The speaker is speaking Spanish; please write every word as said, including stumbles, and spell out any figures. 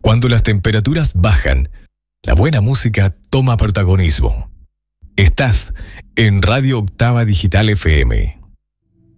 Cuando las temperaturas bajan, la buena música toma protagonismo. Estás en Radio Octava Digital F M.